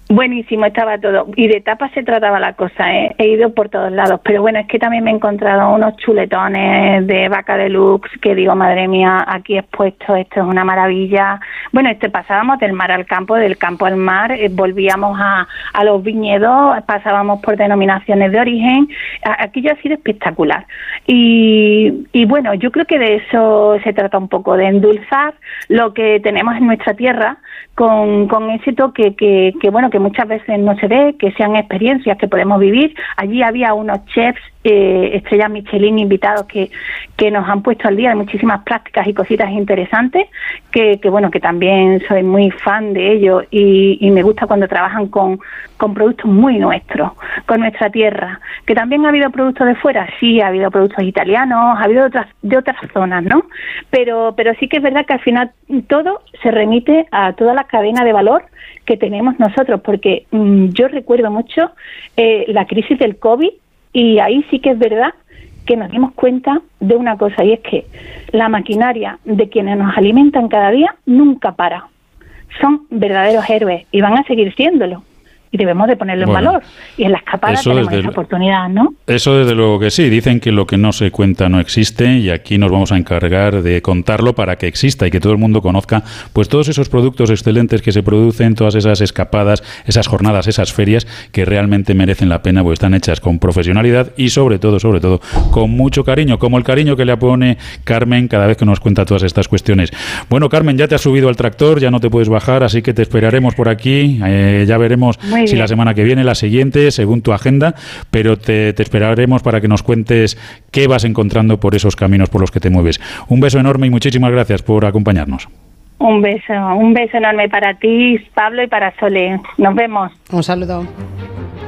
Buenísimo, estaba todo. Y de tapas se trataba la cosa, ¿eh? He ido por todos lados. Pero bueno, es que también me he encontrado unos chuletones de vaca deluxe que digo, madre mía, aquí expuesto, esto es una maravilla. Bueno, pasábamos del mar al campo, del campo al mar, volvíamos a los viñedos, pasábamos por denominaciones de origen. Aquello ha sido espectacular. Y bueno, yo creo que de eso se trata un poco, de endulzar lo que tenemos en nuestra tierra con ese toque que bueno, que muchas veces no se ve, que sean experiencias que podemos vivir. Allí había unos chefs estrellas Michelin invitados que nos han puesto al día de muchísimas prácticas y cositas interesantes que bueno, que también soy muy fan de ellos y me gusta cuando trabajan con productos muy nuestros, con nuestra tierra. Que también ha habido productos de fuera, sí, ha habido productos italianos, ha habido de otras zonas, ¿no? Pero sí que es verdad que al final todo se remite a toda la cadena de valor que tenemos nosotros, porque yo recuerdo mucho la crisis del COVID. Y ahí sí que es verdad que nos dimos cuenta de una cosa, y es que la maquinaria de quienes nos alimentan cada día nunca para. Son verdaderos héroes y van a seguir siéndolo. Y debemos de ponerlo en valor. Y en la escapada tenemos esa oportunidad, ¿no? Eso desde luego que sí. Dicen que lo que no se cuenta no existe y aquí nos vamos a encargar de contarlo para que exista y que todo el mundo conozca pues todos esos productos excelentes que se producen, todas esas escapadas, esas jornadas, esas ferias que realmente merecen la pena porque están hechas con profesionalidad y sobre todo, con mucho cariño, como el cariño que le pone Carmen cada vez que nos cuenta todas estas cuestiones. Bueno, Carmen, ya te has subido al tractor, ya no te puedes bajar, así que te esperaremos por aquí, ya veremos si la semana que viene, la siguiente, según tu agenda, pero te esperaremos para que nos cuentes qué vas encontrando por esos caminos por los que te mueves. Un beso enorme y muchísimas gracias por acompañarnos. Un beso enorme para ti, Pablo, y para Sole. Nos vemos. Un saludo.